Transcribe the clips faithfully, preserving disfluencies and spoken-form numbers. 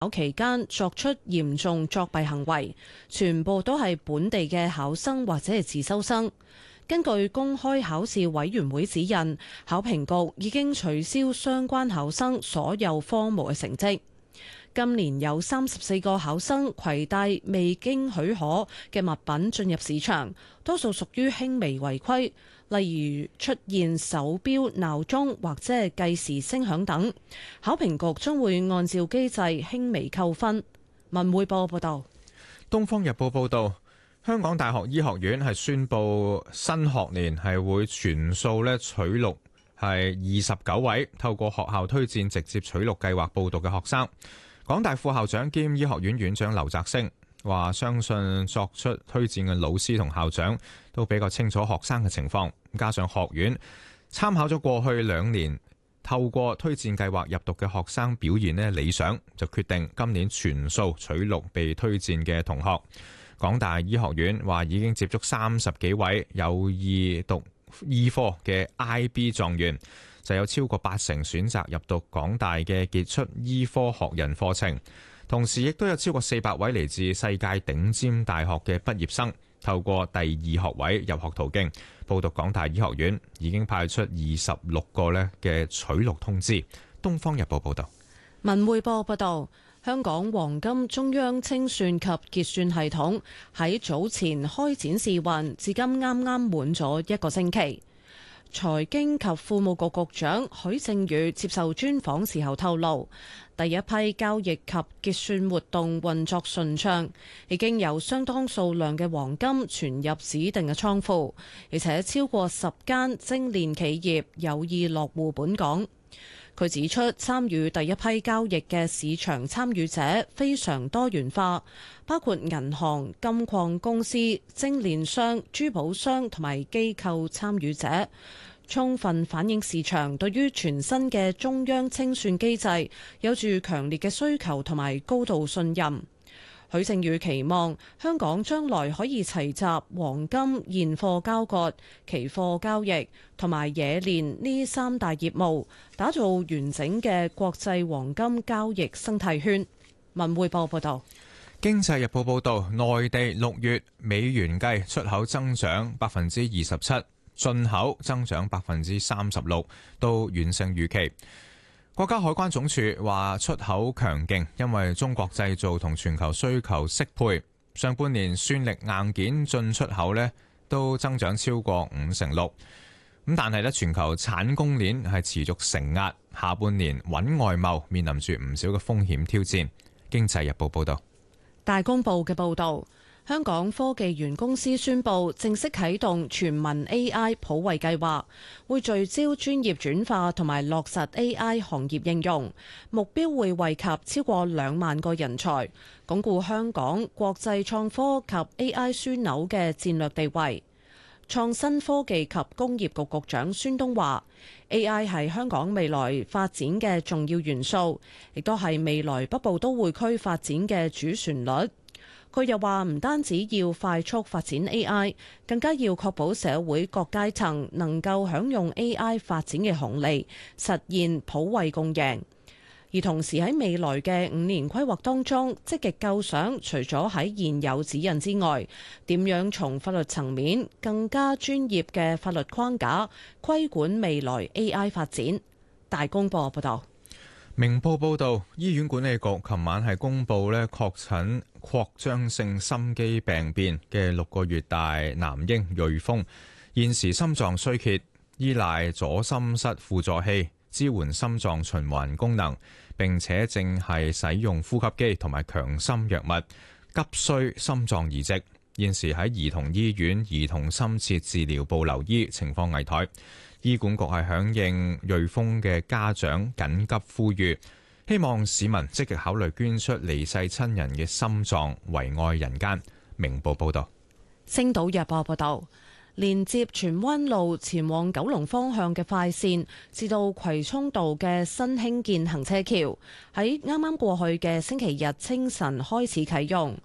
考期間作出嚴重作弊行為，全部都係本地嘅考生或者係自修生。根據公開考試委員會指引，考評局已經取消相關考生所有科目嘅成績。今年有三十四個考生攜帶未經許可嘅物品進入試場，多數屬於輕微違規，例如出現手錶、鬧鐘或者係計時聲響等。考評局將會按照機制輕微扣分。文匯報報道。 東方日報報道，香港大學醫學院係宣布新學年係會全數咧取錄係二十九位透過學校推薦直接取錄計劃報讀嘅學生。港大副校長兼醫學院院長劉澤星話，相信作出推薦嘅老師同校長都比較清楚學生嘅情況，加上學院參考咗過去兩年透過推薦計劃入讀嘅學生表現呢理想，就決定今年全數取錄被推薦嘅同學。港大醫學院話已經接觸三十幾位有意讀醫科嘅 I B 狀元，就有超過八成選擇入讀港大嘅傑出醫科學人課程，同時亦都有超過四百位嚟自世界頂尖大學嘅畢業生透過第二學位入學途徑報讀港大醫學院，已經派出二十六個咧嘅取錄通知。東方日報報道。 文匯報報道，香港黃金中央清算及結算系統喺早前開展試運，至今啱啱滿咗一個星期。財經及庫務局局長許正宇接受專訪時候透露，第一批交易及結算活動運作順暢，已經有相當數量嘅黃金存入指定嘅倉庫，而且超過十間精煉企業有意落戶本港。佢指出，參與第一批交易嘅市場參與者非常多元化，包括銀行、金礦公司、精煉商、珠寶商同埋機構參與者，充分反映市場對於全新嘅中央清算機制有住強烈嘅需求同埋高度信任。許正宇期望香港將來可以齊集黃金現貨交割、期貨交易同埋冶煉呢三大業務，打造完整嘅國際黃金交易生態圈。文匯報報道。 經濟日報報道，內地六月美元計出口增長百分之二十七，進口增長百分之三十六，都遠勝預期。國家海關總署話出口強勁，因為中國製造同全球需求適配。上半年算力硬件進出口呢都增長超過五成六。咁但係咧，全球產供鏈係持續承壓，下半年穩外貿面臨住唔少嘅風險挑戰。經濟日報報道。 大公報嘅報導。香港科技園公司宣布正式啟動全民 A I 普惠計劃，會聚焦專業轉化同埋落實 A I 行業應用，目標會惠及超過兩萬個人才，鞏固香港國際創科及 A I 樞紐嘅戰略地位。創新科技及工業局局長孫東話 ：A I 係香港未來發展嘅重要元素，亦都係未來北部都會區發展嘅主旋律。佢又話唔單止要快速發展 A I， 更加要確保社會各階層能夠享用 A I 發展嘅紅利，實現普惠共贏。而同時喺未來嘅五年規劃當中，積極構想除咗喺現有指引之外，點樣從法律層面更加專業嘅法律框架規管未來 A I 發展。大公報報道。 明報報道，醫院管理局琴晚係公布咧確診擴張性心肌病變嘅六個月大男嬰瑞豐，現時心臟衰竭，依賴左心室輔助器支援心臟循環功能，並且正係使用呼吸機同埋強心藥物，急需心臟移植。現時喺兒童醫院兒童深切治療部留醫，情況危殆。醫管局係響應瑞豐嘅家長緊急呼籲，希望市民積極考慮捐出離世親人嘅心臟，遺愛人間。明報報道。 星島日報報道，連接荃灣路前往九龍方向嘅快線至到葵涌道嘅新興建行車橋，喺啱啱過去嘅星期日清晨開始啟用。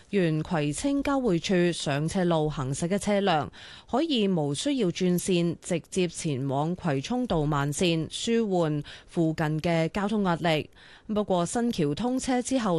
沿葵青交匯處上斜路行駛嘅車輛可以無需要轉線，直接前往葵涌道慢線，舒緩附近嘅交通壓力。不過新橋通車之後，